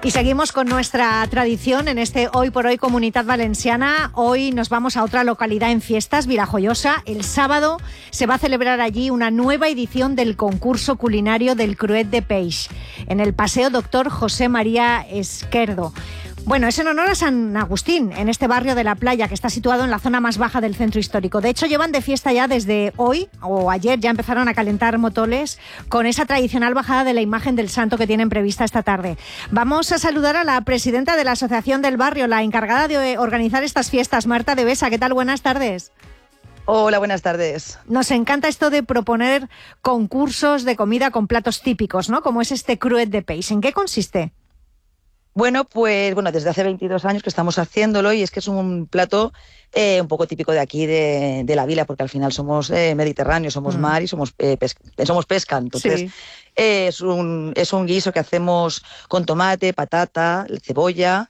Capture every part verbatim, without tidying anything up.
Y seguimos con nuestra tradición en este Hoy por Hoy Comunitat Valenciana. Hoy nos vamos a otra localidad en fiestas, Vilajoyosa. El sábado se va a celebrar allí una nueva edición del concurso culinario del Cruet de Peix, en el Paseo Doctor José María Esquerdo. Bueno, es en honor a San Agustín, en este barrio de La Playa, que está situado en la zona más baja del centro histórico. De hecho, llevan de fiesta ya desde hoy, o ayer ya empezaron a calentar motoles con esa tradicional bajada de la imagen del santo que tienen prevista esta tarde. Vamos a saludar a la presidenta de la Asociación del Barrio, la encargada de organizar estas fiestas, Marta de Besa. ¿Qué tal? Buenas tardes. Hola, buenas tardes. Nos encanta esto de proponer concursos de comida con platos típicos, ¿no? Como es este Cruet de Peix. ¿En qué consiste? Bueno, pues bueno, desde hace veintidós años que estamos haciéndolo y es que es un plato eh, un poco típico de aquí, de, de la vila, porque al final somos eh, mediterráneos, somos mm. mar y somos, eh, pes- somos pesca. Entonces sí. eh, es, un, es un guiso que hacemos con tomate, patata, cebolla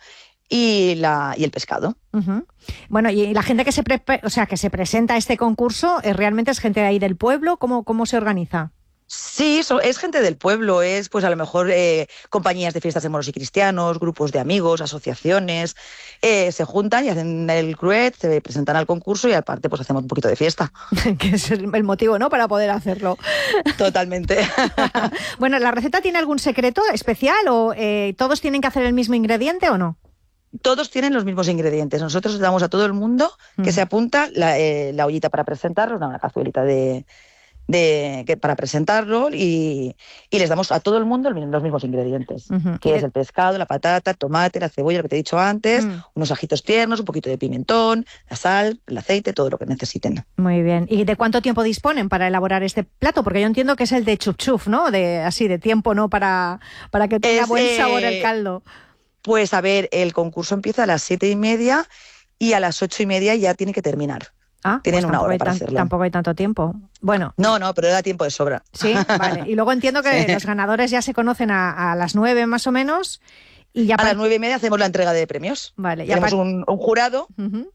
y, la, y el pescado. Uh-huh. Bueno, y la gente que se, pre- o sea, que se presenta a este concurso, ¿es, ¿realmente es gente de ahí del pueblo? ¿Cómo, cómo se organiza? Sí, so, es gente del pueblo, es pues a lo mejor eh, compañías de fiestas de moros y cristianos, grupos de amigos, asociaciones, eh, se juntan y hacen el cruet, se presentan al concurso y aparte pues hacemos un poquito de fiesta. Que es el motivo, ¿no?, para poder hacerlo. Totalmente. Bueno, ¿la receta tiene algún secreto especial o eh, todos tienen que hacer el mismo ingrediente o no? Todos tienen los mismos ingredientes. Nosotros damos a todo el mundo que mm. se apunta la, eh, la ollita para presentarlo, una, una cazuelita de... De, que, para presentarlo y, y les damos a todo el mundo los mismos ingredientes, uh-huh. que es el pescado, la patata, el tomate, la cebolla, lo que te he dicho antes, uh-huh. unos ajitos tiernos, un poquito de pimentón, la sal, el aceite, todo lo que necesiten. Muy bien. ¿Y de cuánto tiempo disponen para elaborar este plato? Porque yo entiendo que es el de chup chup, ¿no? De, así de tiempo, ¿no? Para, para que tenga es, buen eh, sabor el caldo. Pues a ver, el concurso empieza a las siete y media y a las ocho y media ya tiene que terminar. Ah, Tienen pues una hora para tan, hacerlo. Tampoco hay tanto tiempo. Bueno. No, no, pero da tiempo de sobra. Sí, vale. Y luego entiendo que sí. Los ganadores ya se conocen a, a las nueve más o menos. Y ya a pa- las nueve y media hacemos la entrega de premios. Vale. Tenemos pa- un, un jurado uh-huh.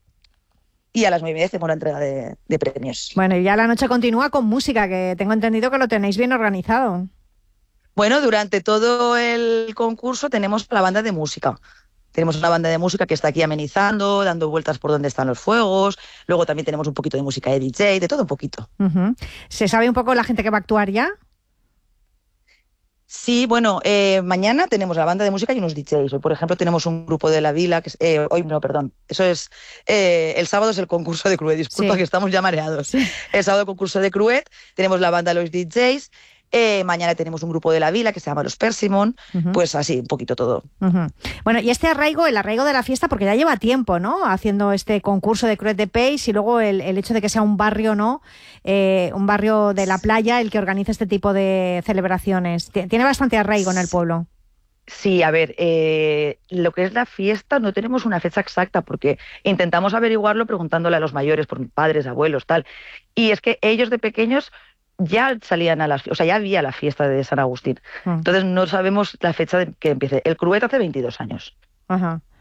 y a las nueve y media hacemos la entrega de, de premios. Bueno, y ya la noche continúa con música, que tengo entendido que lo tenéis bien organizado. Bueno, durante todo el concurso tenemos la banda de música. Tenemos una banda de música que está aquí amenizando, dando vueltas por donde están los fuegos. Luego también tenemos un poquito de música de D J, de todo un poquito. Uh-huh. ¿Se sabe un poco la gente que va a actuar ya? Sí, bueno, eh, mañana tenemos la banda de música y unos D Js. Hoy, por ejemplo, tenemos un grupo de la vila, que es, eh, hoy no, perdón, eso es, eh, el sábado es el concurso de Cruet, disculpa sí. que estamos ya mareados. Sí. El sábado el concurso de Cruet, tenemos la banda de los D Js. Eh, mañana tenemos un grupo de la vila que se llama Los Persimón, uh-huh. pues así, un poquito todo. Uh-huh. Bueno, y este arraigo, el arraigo de la fiesta, porque ya lleva tiempo, ¿no?, haciendo este concurso de Cruet de Peix, y luego el, el hecho de que sea un barrio, ¿no?, eh, un barrio de La Playa el que organiza este tipo de celebraciones. Tiene bastante arraigo en el pueblo. Sí, a ver, eh, lo que es la fiesta no tenemos una fecha exacta porque intentamos averiguarlo preguntándole a los mayores, por padres, abuelos, tal. Y es que ellos de pequeños ya salían a las, o sea, ya había la fiesta de San Agustín. Uh-huh. Entonces no sabemos la fecha de que empiece. El Cruet hace veintidós años. Ajá.